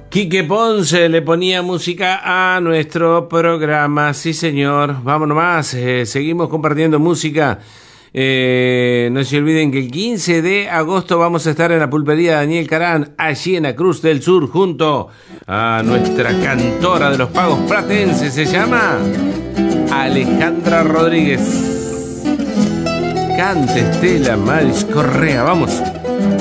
Quique Ponce le ponía música a nuestro programa, sí señor, vámonos más, seguimos compartiendo música. No se olviden que el 15 de agosto vamos a estar en la pulpería Daniel Carán, allí en la Cruz del Sur, junto a nuestra cantora de los pagos platenses, se llama Alejandra Rodríguez. Cante Estela Maris Correa, vamos.